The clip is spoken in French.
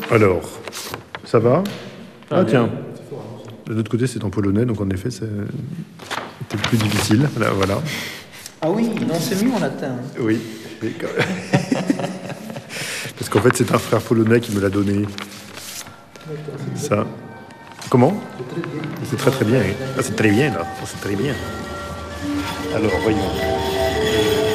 Alors, ça va? Ah bien. tiens, de l'autre côté c'est en polonais, donc en effet c'était plus difficile. Là, voilà. Ah oui, non, c'est mieux en latin. Oui. Parce qu'en fait c'est un frère polonais qui me l'a donné. Ça. Comment? C'est très bien. Ah, c'est très bien là. C'est très bien. Alors voyons.